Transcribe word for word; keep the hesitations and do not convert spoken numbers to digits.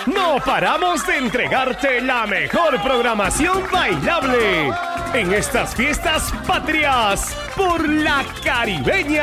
no paramos de entregarte la mejor programación bailable en estas fiestas patrias por la Caribeña.